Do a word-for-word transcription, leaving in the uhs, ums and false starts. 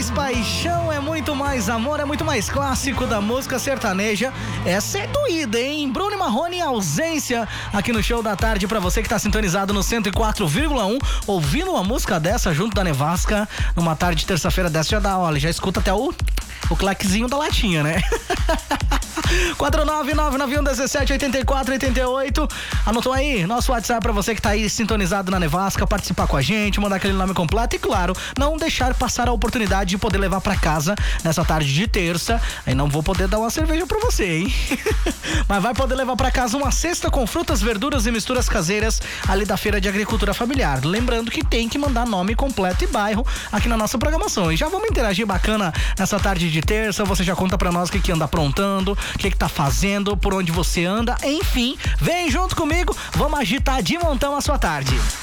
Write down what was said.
mais paixão, é muito mais amor, é muito mais clássico da música sertaneja. Essa é doída, hein? Bruno e Marrone em ausência aqui no Show da Tarde pra você que tá sintonizado no cento e quatro vírgula um, ouvindo uma música dessa junto da Nevasca numa tarde de terça-feira dessa, já dá, olha, já escuta até o, o claquezinho da latinha, né? quatro nove nove nove um um sete oito quatro oito oito. Anotou aí? Nosso WhatsApp pra você que tá aí sintonizado na Nevasca, participar com a gente, mandar aquele nome completo e, claro, não deixar passar a oportunidade de poder levar pra casa nessa tarde de terça. Aí não vou poder dar uma cerveja pra você, hein? Mas vai poder levar pra casa uma cesta com frutas, verduras e misturas caseiras ali da Feira de Agricultura Familiar. Lembrando que tem que mandar nome completo e bairro aqui na nossa programação. E já vamos interagir bacana nessa tarde de terça. Você já conta pra nós o que, que anda aprontando, o que que tá fazendo, por onde você anda, enfim, vem junto comigo, vamos agitar de montão a sua tarde.